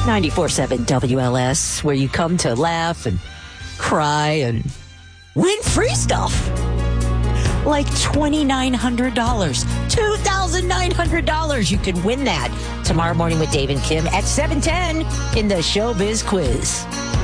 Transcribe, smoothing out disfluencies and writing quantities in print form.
94.7 WLS, where you come to laugh and cry and win free stuff. Like $2,900, $2,900. You can win that tomorrow morning with Dave and Kim at 7:10 in the Showbiz Quiz.